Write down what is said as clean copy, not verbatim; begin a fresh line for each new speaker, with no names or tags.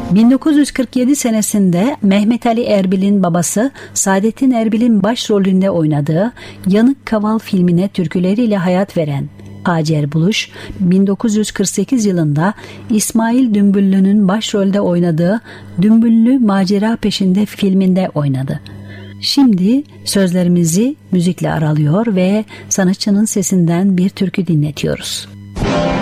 1947 senesinde Mehmet Ali Erbil'in babası Saadettin Erbil'in başrolünde oynadığı Yanık Kaval filmine türküleriyle hayat veren Hacer Buluş, 1948 yılında İsmail Dümbüllü'nün başrolde oynadığı Dümbüllü Macera Peşinde filminde oynadı. Şimdi sözlerimizi müzikle aralıyor ve sanatçının sesinden bir türkü dinletiyoruz.